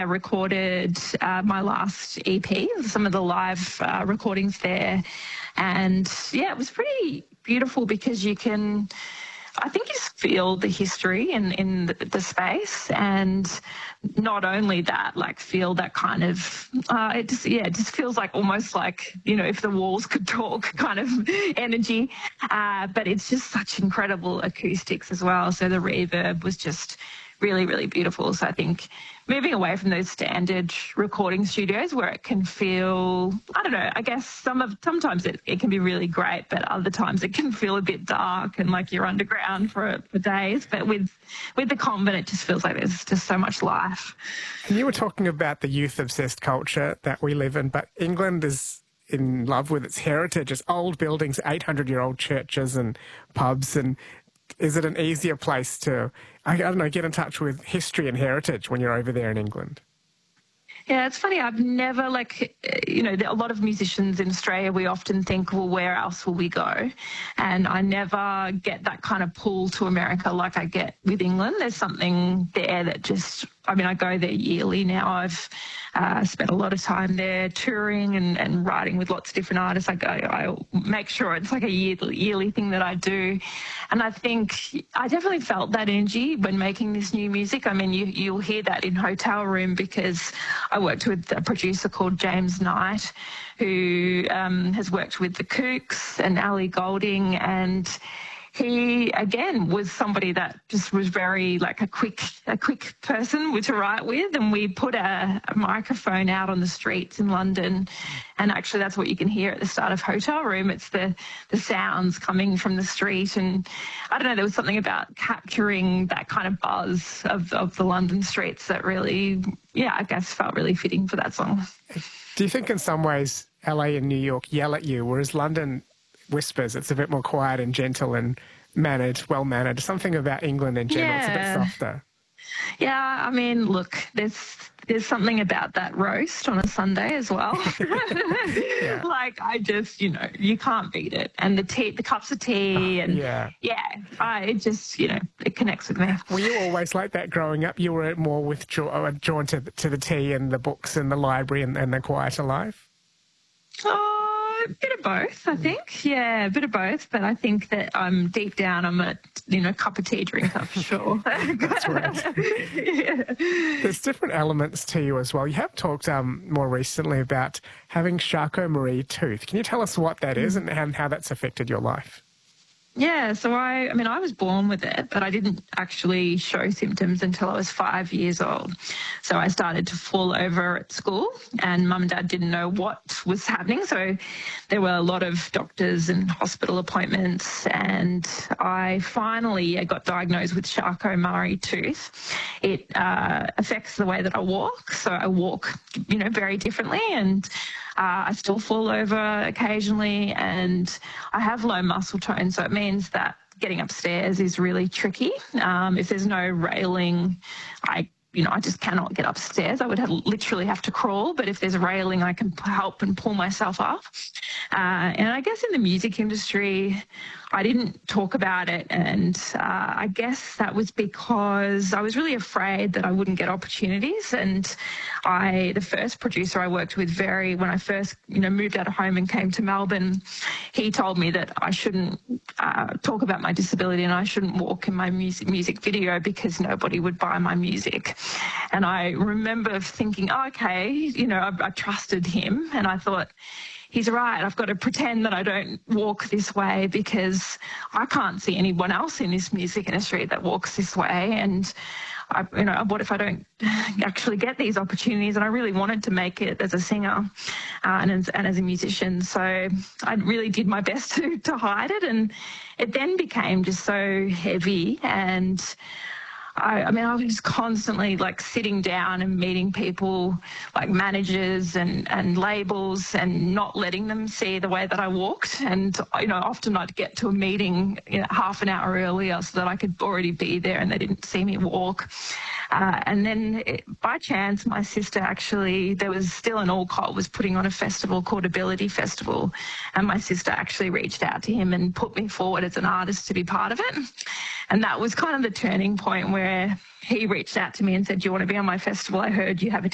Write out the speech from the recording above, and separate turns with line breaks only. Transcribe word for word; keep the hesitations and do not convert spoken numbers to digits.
recorded uh, my last E P, some of the live uh, recordings there. And yeah, it was pretty beautiful because you can, I think you just feel the history in, in the, the space, and not only that, like feel that kind of, uh, it just, yeah, it just feels like almost like, you know, if the walls could talk kind of energy, uh, but it's just such incredible acoustics as well. So the reverb was just really, really beautiful. So I think moving away from those standard recording studios where it can feel, I don't know, I guess some of sometimes it, it can be really great, but other times it can feel a bit dark and like you're underground for for days. But with with the Convent, it just feels like there's just so much life.
And you were talking about the youth-obsessed culture that we live in, but England is in love with its heritage. It's old buildings, eight hundred year old churches and pubs. And is it an easier place to, I don't know, get in touch with history and heritage when you're over there in England?
Yeah, it's funny. I've never, like, you know, a lot of musicians in Australia, we often think, well, where else will we go? And I never get that kind of pull to America like I get with England. There's something there that just, I mean, I go there yearly now. I've uh, spent a lot of time there touring and, and writing with lots of different artists. I go, I make sure it's like a yearly, yearly thing that I do. And I think I definitely felt that energy when making this new music. I mean, you, you'll hear that in Hotel Room because I worked with a producer called James Knight, who um, has worked with the Kooks and Ali Golding, and he, again, was somebody that just was very, like, a quick a quick person to write with, and we put a, a microphone out on the streets in London, and actually that's what you can hear at the start of Hotel Room. It's the, the sounds coming from the street, and I don't know, there was something about capturing that kind of buzz of, of the London streets that really, yeah, I guess felt really fitting for that song.
Do you think in some ways L A and New York yell at you, whereas London whispers? It's a bit more quiet and gentle and mannered, well-mannered. Something about England in general, yeah. It's a bit softer.
Yeah, I mean, look, there's there's something about that roast on a Sunday as well. Yeah. Like, I just, you know, you can't beat it. And the tea, the cups of tea, and
yeah,
yeah, I, it just, you know, it connects with me.
Were you always like that growing up? You were more withdrawn, drawn to, to the tea and the books and the library and, and the quieter life?
Oh, a bit of both, I think. Yeah, a bit of both. But I think that I'm deep down, I'm a, you know, cup of tea drinker for sure.
That's right. Yeah. There's different elements to you as well. You have talked um, more recently about having Charcot-Marie tooth. Can you tell us what that is and how, how that's affected your life?
Yeah, so I, I mean, I was born with it, but I didn't actually show symptoms until I was five years old. So I started to fall over at school, and mum and dad didn't know what was happening. So there were a lot of doctors and hospital appointments, and I finally got diagnosed with Charcot-Marie tooth. It uh, affects the way that I walk. So I walk, you know, very differently, and Uh, I still fall over occasionally, and I have low muscle tone, so it means that getting upstairs is really tricky. Um, if there's no railing, I you know, I just cannot get upstairs. I would have, literally have to crawl, but if there's a railing, I can help and pull myself up. Uh, and I guess in the music industry, I didn't talk about it, and uh, I guess that was because I was really afraid that I wouldn't get opportunities. And I, the first producer I worked with, very when I first, you know, moved out of home and came to Melbourne, he told me that I shouldn't uh, talk about my disability and I shouldn't walk in my music music video because nobody would buy my music. And I remember thinking, oh, okay, you know, I, I trusted him, and I thought, he's right, I've got to pretend that I don't walk this way because I can't see anyone else in this music industry that walks this way. And, I, you know, what if I don't actually get these opportunities? And I really wanted to make it as a singer uh, and, as, and as a musician. So I really did my best to, to hide it. And it then became just so heavy, and I, I mean, I was just constantly like sitting down and meeting people like managers and, and labels and not letting them see the way that I walked. And, you know, often I'd get to a meeting, you know, half an hour earlier so that I could already be there and they didn't see me walk. Uh, and then it, by chance, my sister actually, there was still an Alcott was putting on a festival called Ability Festival. And my sister actually reached out to him and put me forward as an artist to be part of it. And that was kind of the turning point where he reached out to me and said, do you want to be on my festival? I heard you have a